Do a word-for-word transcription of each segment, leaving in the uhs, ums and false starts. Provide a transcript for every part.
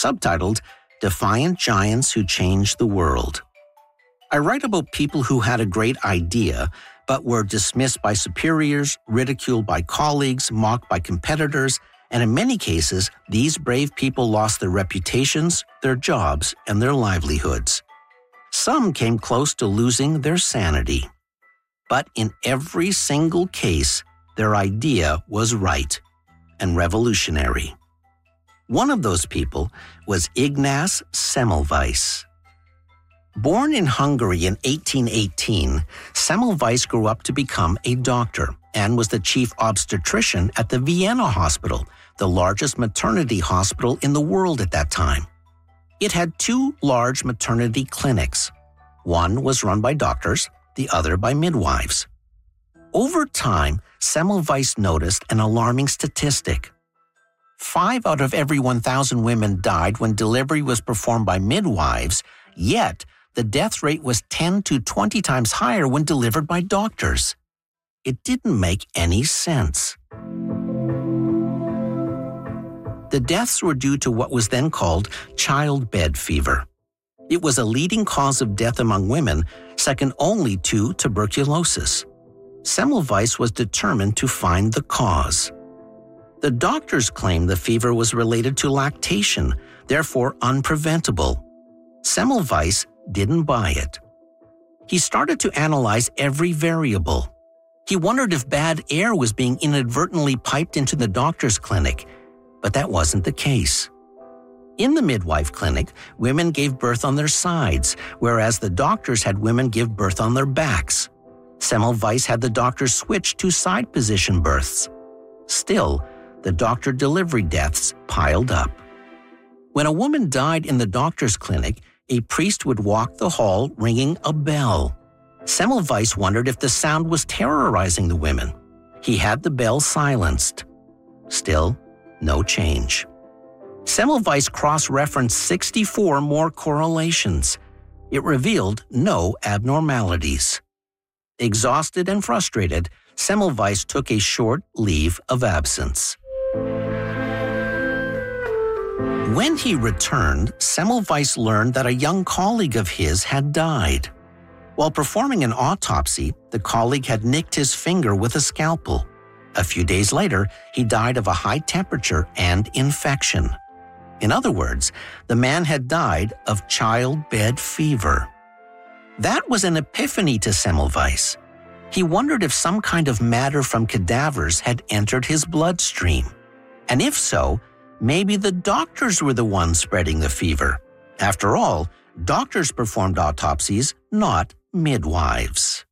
subtitled Defiant Giants Who Changed the World. I write about people who had a great idea, but were dismissed by superiors, ridiculed by colleagues, mocked by competitors, and in many cases, these brave people lost their reputations, their jobs, and their livelihoods. Some came close to losing their sanity. But in every single case, their idea was right and revolutionary. One of those people was Ignaz Semmelweis. Born in Hungary in eighteen eighteen, Semmelweis grew up to become a doctor and was the chief obstetrician at the Vienna Hospital, the largest maternity hospital in the world at that time. It had two large maternity clinics. One was run by doctors, the other by midwives. Over time, Semmelweis noticed an alarming statistic. Five out of every one thousand women died when delivery was performed by midwives, yet the death rate was ten to twenty times higher when delivered by doctors. It didn't make any sense. The deaths were due to what was then called childbed fever. It was a leading cause of death among women, second only to tuberculosis. Semmelweis was determined to find the cause. The doctors claimed the fever was related to lactation, therefore unpreventable. Semmelweis didn't buy it. He started to analyze every variable. He wondered if bad air was being inadvertently piped into the doctor's clinic, but that wasn't the case. In the midwife clinic, women gave birth on their sides, whereas the doctors had women give birth on their backs. Semmelweis had the doctors switch to side position births. Still, the doctor delivery deaths piled up. When a woman died in the doctor's clinic, a priest would walk the hall ringing a bell. Semmelweis wondered if the sound was terrorizing the women. He had the bell silenced. Still, no change. Semmelweis cross-referenced sixty-four more correlations. It revealed no abnormalities. Exhausted and frustrated, Semmelweis took a short leave of absence. When he returned, Semmelweis learned that a young colleague of his had died. While performing an autopsy, the colleague had nicked his finger with a scalpel. A few days later, he died of a high temperature and infection. In other words, the man had died of childbed fever. That was an epiphany to Semmelweis. He wondered if some kind of matter from cadavers had entered his bloodstream. And if so, maybe the doctors were the ones spreading the fever. After all, doctors performed autopsies, not midwives.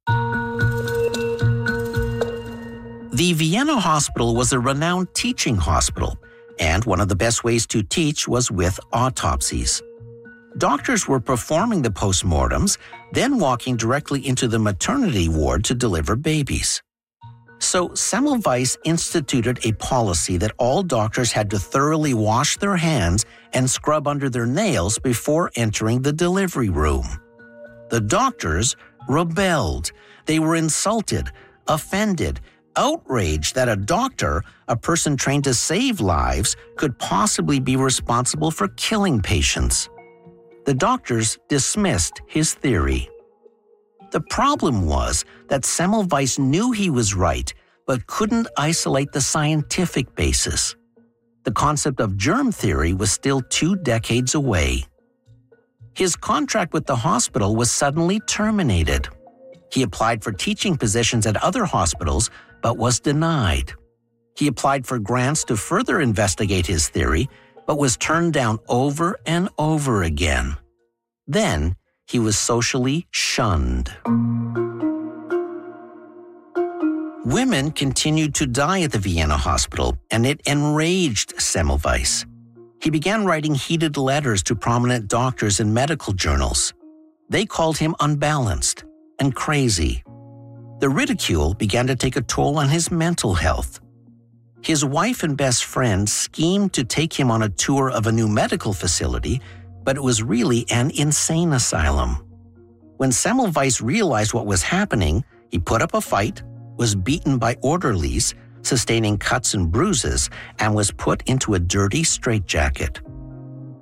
The Vienna Hospital was a renowned teaching hospital, and one of the best ways to teach was with autopsies. Doctors were performing the postmortems, then walking directly into the maternity ward to deliver babies. So Semmelweis instituted a policy that all doctors had to thoroughly wash their hands and scrub under their nails before entering the delivery room. The doctors rebelled. They were insulted, offended, outraged that a doctor, a person trained to save lives, could possibly be responsible for killing patients. The doctors dismissed his theory. The problem was that Semmelweis knew he was right, but couldn't isolate the scientific basis. The concept of germ theory was still two decades away. His contract with the hospital was suddenly terminated. He applied for teaching positions at other hospitals, but was denied. He applied for grants to further investigate his theory, but was turned down over and over again. Then, he was socially shunned. Women continued to die at the Vienna Hospital, and it enraged Semmelweis. He began writing heated letters to prominent doctors in medical journals. They called him unbalanced and crazy. The ridicule began to take a toll on his mental health. His wife and best friend schemed to take him on a tour of a new medical facility, but it was really an insane asylum. When Semmelweis realized what was happening, he put up a fight, was beaten by orderlies, sustaining cuts and bruises, and was put into a dirty straitjacket.